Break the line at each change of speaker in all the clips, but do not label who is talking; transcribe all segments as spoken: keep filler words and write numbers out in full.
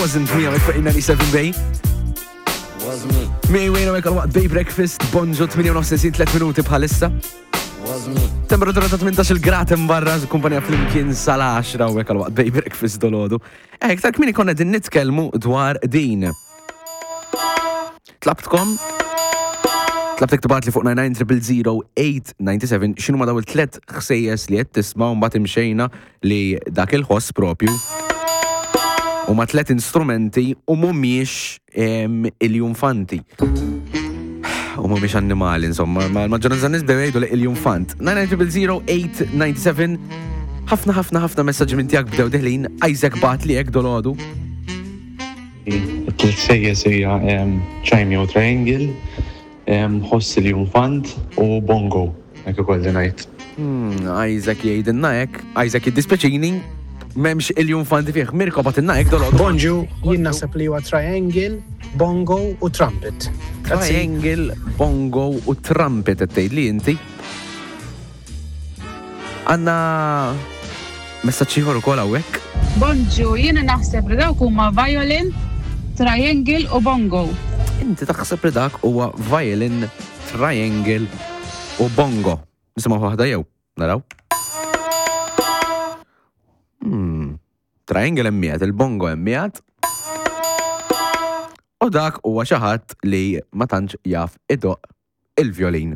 Wasn't me għamek fuq ninety-seven Bay.
Was me.
Mi wejna għek għal-waqt Bay Breakfast, bonġu tminja u nofs tlet minuti bħalissa.
Was me.
Temperatura ta' tmintax il-grad imbarra, kumpanija flimkien sal-għaxra u għek għal-waqt Bay Breakfast dolodu. Eh, iktar kmini konna din nitkelmu dwar din. Tlabtkom, tlabtek tibat li fuq nine nine zero zero eight nine seven xinu ma daw il-tlet ħsejjes li jett tisma' un bat imxejna li dak il-ħoss propju. U ma tlet instrumenti u mumiex il-jumfanti. U mumiex annimali, insomma, ma l-maġġoranza nis bdewejdu li il-jumfant. nine nine zero zero eight nine seven ħafna ħafna ħafna messaġġi minn tiegħek bdew deħlin, Isaac bat li hekk dolodu.
Il-tlet sejjes hija Chimeo Triangle, ħoss il-jumfant u bongo, hekk ukoll ngħid.
Isaac jgħidilna hekk, Isaac jiddispeċini, m'hemmx il-jumfanti fih, Mirko batilna hekk dolodu.
Bonġu, jien naħseb li huwa triangle, bongo u trumpet.
Triangle, bongo u trumpet qed tgħidli inti. Għandna messaġġ ieħor ukoll hawnhekk.
Bonġu, jiena naħseb li dawk huma violin, triangle u bongo.
Inti taħseb li dak huwa violin, triangle u bongo. Nisimgħu waħda jew, naraw. Hmm, triangle hemmijat, il-bongo hemmijat. U dak huwa xi ħadd li ma tantx jaf idoq il-violin.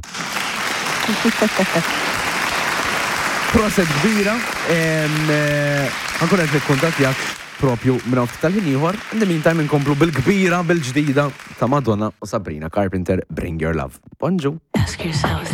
Proset kbira, ħankun qed nikkuntattjak propju minn hawn tal-ħin ieħor. In the meantime inkomplu bil-kbira, bil-ġdida ta' Madonna u Sabrina Carpenter, Bring Your Love. Bonġu.
Ask yourself